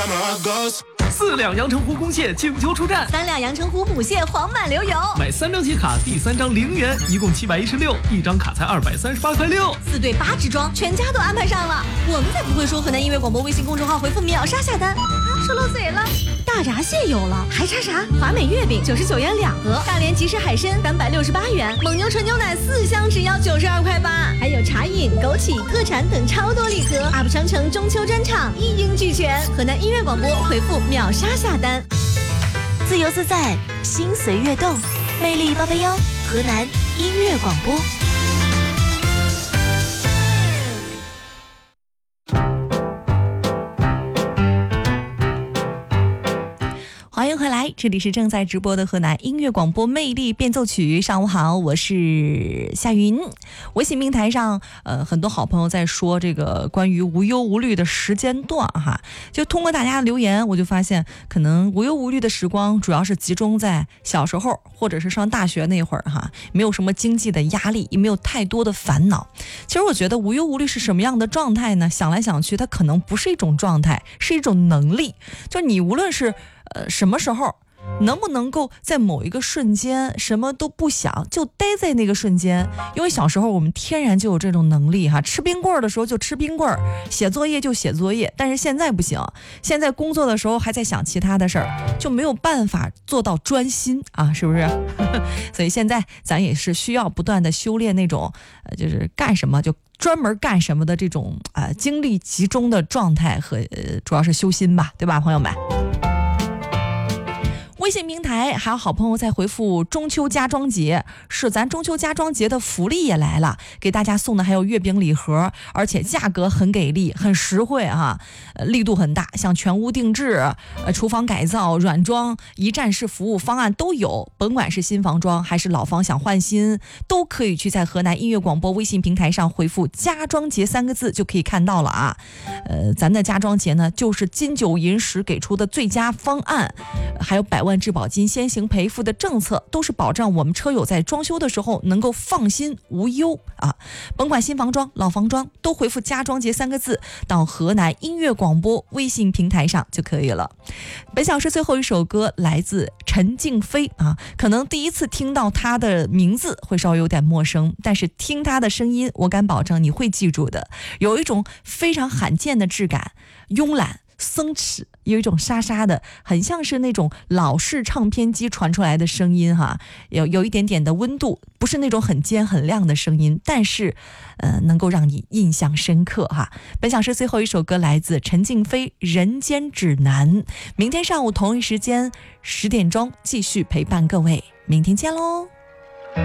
4两阳澄湖公蟹请求出战 ，3两阳澄湖母蟹黄满流油。 买3张喜卡，第3张0元，一共716，一张卡才238块6。 4对8支装，全家都安排上了。我们才不会说河南音乐广播微信公众号回复秒杀下单啊！说漏嘴了，大闸蟹有了，还差啥？华美月饼99元2盒，大连即食海参368元，蒙牛纯牛奶4箱只要92块8，还有茶饮、枸杞、特产等超多礼盒。UP商城中秋专场一应俱全，河南音乐广播回复秒杀下单。自由自在，心随悦动，魅力881，河南音乐广播。欢迎回来，这里是正在直播的河南音乐广播魅力变奏曲。上午好，我是夏云。微信平台上很多好朋友在说这个关于无忧无虑的时间段哈，就通过大家的留言，我就发现可能无忧无虑的时光主要是集中在小时候或者是上大学那会儿哈，没有什么经济的压力，也没有太多的烦恼。其实我觉得无忧无虑是什么样的状态呢？想来想去，它可能不是一种状态，是一种能力。就你无论是什么时候能不能够在某一个瞬间什么都不想，就待在那个瞬间。因为小时候我们天然就有这种能力哈，吃冰棍的时候就吃冰棍，写作业就写作业。但是现在不行，现在工作的时候还在想其他的事儿，就没有办法做到专心啊，是不是？所以现在咱也是需要不断的修炼那种就是干什么就专门干什么的这种精力集中的状态和主要是修心吧，对吧，朋友们？微信平台还有好朋友在回复中秋家装节，是咱中秋家装节的福利也来了，给大家送的还有月饼礼盒，而且价格很给力，很实惠哈，力度很大，像全屋定制、厨房改造、软装、一站式服务方案都有，甭管是新房装还是老房想换新，都可以去在河南音乐广播微信平台上回复家装节3个字就可以看到了啊。咱的家装节呢，就是金九银十给出的最佳方案，还有100万质保金先行赔付的政策，都是保障我们车友在装修的时候能够放心无忧啊！甭管新房装、老房装，都回复家装节3个字到河南音乐广播微信平台上就可以了。本小时最后一首歌来自陈静飞啊，可能第一次听到他的名字会稍微有点陌生，但是听他的声音，我敢保证你会记住的，有一种非常罕见的质感，慵懒松弛，有一种沙沙的，很像是那种老式唱片机传出来的声音哈，有一点点的温度，不是那种很尖很亮的声音，但是能够让你印象深刻哈。本小时最后一首歌来自陈静飞《人间指南》，明天上午同一时间10点钟继续陪伴各位，明天见喽。